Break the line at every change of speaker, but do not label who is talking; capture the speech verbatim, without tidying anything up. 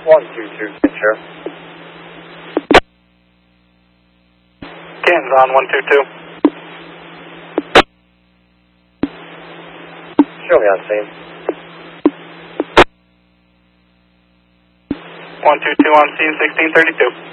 one two two, Sheriff.
Canton's on one two two.
Show me on scene.
one two two on scene, sixteen thirty-two.